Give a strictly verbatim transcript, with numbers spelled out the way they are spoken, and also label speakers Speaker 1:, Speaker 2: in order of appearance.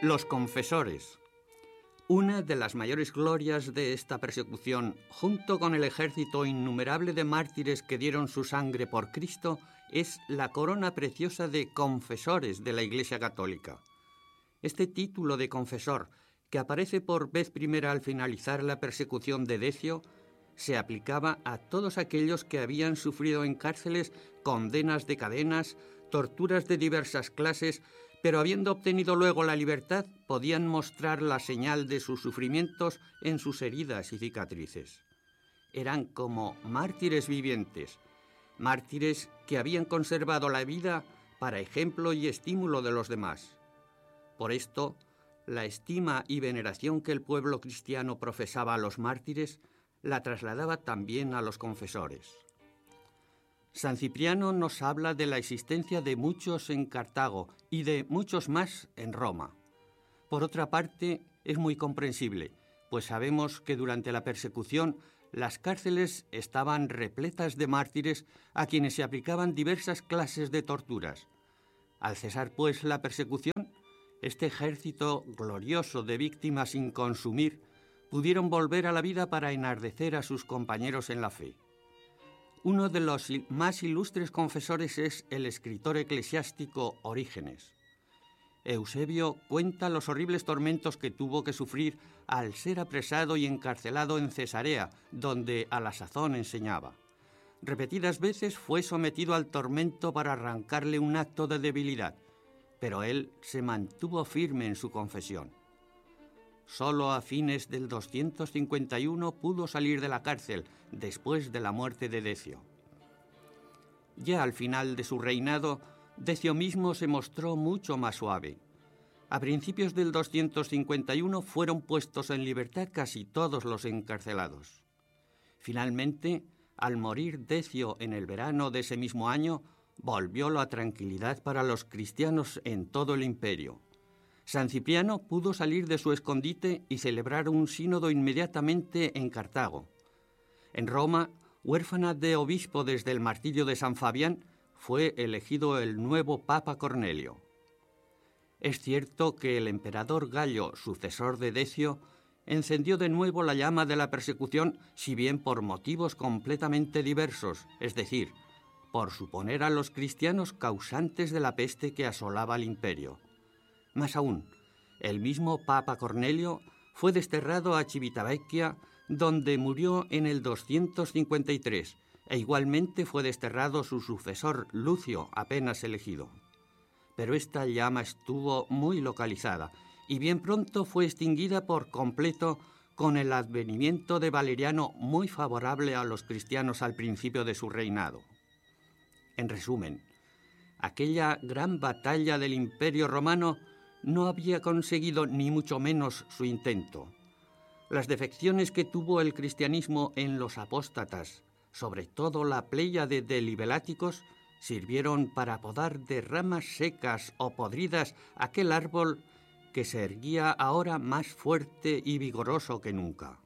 Speaker 1: Los confesores. Una de las mayores glorias de esta persecución, junto con el ejército innumerable de mártires que dieron su sangre por Cristo, es la corona preciosa de confesores de la Iglesia Católica. Este título de confesor, que aparece por vez primera al finalizar la persecución de Decio, se aplicaba a todos aquellos que habían sufrido en cárceles condenas de cadenas, torturas de diversas clases, pero habiendo obtenido luego la libertad, podían mostrar la señal de sus sufrimientos en sus heridas y cicatrices. Eran como mártires vivientes, mártires que habían conservado la vida para ejemplo y estímulo de los demás. Por esto, la estima y veneración que el pueblo cristiano profesaba a los mártires la trasladaba también a los confesores. San Cipriano nos habla de la existencia de muchos en Cartago y de muchos más en Roma. Por otra parte, es muy comprensible, pues sabemos que durante la persecución las cárceles estaban repletas de mártires a quienes se aplicaban diversas clases de torturas. Al cesar, pues, la persecución, este ejército glorioso de víctimas sin consumir pudieron volver a la vida para enardecer a sus compañeros en la fe. Uno de los más ilustres confesores es el escritor eclesiástico Orígenes. Eusebio cuenta los horribles tormentos que tuvo que sufrir al ser apresado y encarcelado en Cesarea, donde a la sazón enseñaba. Repetidas veces fue sometido al tormento para arrancarle un acto de debilidad, pero él se mantuvo firme en su confesión. Solo a fines del doscientos cincuenta y uno pudo salir de la cárcel después de la muerte de Decio. Ya al final de su reinado, Decio mismo se mostró mucho más suave. A principios del doscientos cincuenta y uno fueron puestos en libertad casi todos los encarcelados. Finalmente, al morir Decio en el verano de ese mismo año, volvió la tranquilidad para los cristianos en todo el imperio. San Cipriano pudo salir de su escondite y celebrar un sínodo inmediatamente en Cartago. En Roma, huérfana de obispo desde el martirio de San Fabián, fue elegido el nuevo Papa Cornelio. Es cierto que el emperador Gallo, sucesor de Decio, encendió de nuevo la llama de la persecución, si bien por motivos completamente diversos, es decir, por suponer a los cristianos causantes de la peste que asolaba el imperio. Más aún, el mismo Papa Cornelio fue desterrado a Civitavecchia, donde murió en el doscientos cincuenta y tres, e igualmente fue desterrado su sucesor Lucio, apenas elegido. Pero esta llama estuvo muy localizada, y bien pronto fue extinguida por completo con el advenimiento de Valeriano, muy favorable a los cristianos al principio de su reinado. En resumen, aquella gran batalla del Imperio Romano no había conseguido ni mucho menos su intento. Las defecciones que tuvo el cristianismo en los apóstatas, sobre todo la pléyade de libeláticos, sirvieron para podar de ramas secas o podridas aquel árbol que se erguía ahora más fuerte y vigoroso que nunca.